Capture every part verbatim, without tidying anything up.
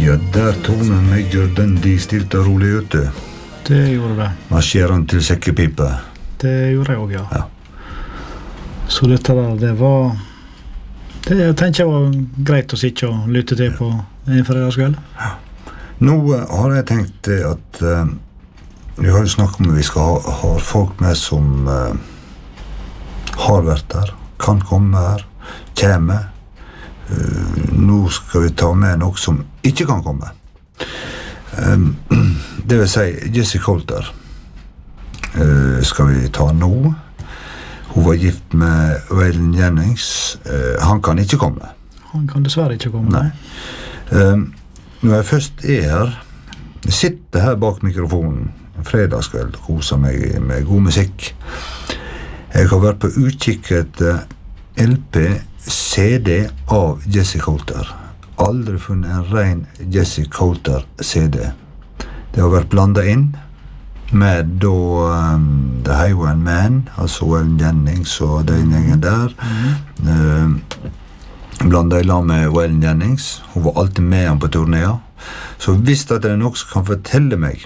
Ja, der tonen Major Dundee stilt og rolig ute. Det gjorde det. Marsjerer til sekkepipe. Det gjorde jeg også, ja. Ja. Så dette der, det var... Det jeg tenker jeg var greit å sitte og lytte til på en fredagskveld. Ja. Nå uh, har jeg tenkt at uh, vi har jo snakket om at vi skal ha, ha folk med som uh, har vært der, kan komme her, kommer. Uh, nå skal vi ta med noe som ikke kan komme. Um, det vil si, Jessie Coulter uh, skal vi ta nå. Hun var gift med Waylon Jennings. Uh, han kan ikke komme. Han kan dessverre ikke komme. Nei. Um, når jeg først er her, jeg sitter her bak mikrofonen en fredagskveld og koser meg med god musikk. Jeg har vært på utkikk etter L P, C D av Jessie Coulter. Aldri funnet en ren Jessie Coulter C D. Det har vært blandet inn med da um, The Highway Man, altså Waylon Jennings og den gjengen der. Mm. Uh, blandet i lag med Waylon Jennings. Hun var alltid med han på turnéer. Så hvis det er noe som kan fortelle meg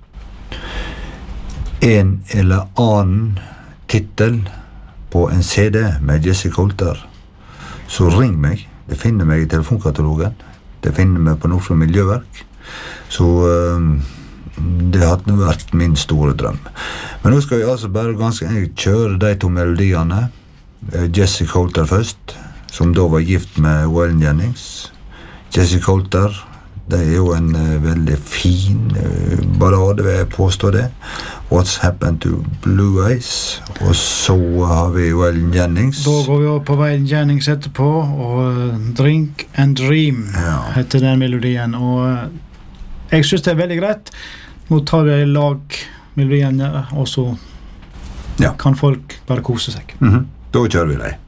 en eller annen titel på en C D med Jessie Coulter, så ring meg. Det finner meg i telefonkatalogen. Det finner meg på Nordfjord Miljøverk. Så um, det hadde vært min store drøm. Men nå skal vi altså bare ganske enkelt kjøre de to melodiene. Jessie Coulter først, som da var gift med Waylon Jennings. Jessie Coulter, det er jo en uh, veldig fin uh, ballade, vil jeg påstå det. What's Happened to Blue Eyes? Og så har vi Waylon Jennings. Da går vi over på Waylon Jennings etterpå, og uh, Drink and Dream ja. heter den melodien. Og uh, jeg synes det er veldig greit. Nå tar vi lag melodien, og så ja. kan folk bare kose seg. Mm-hmm. Da kjører vi deg.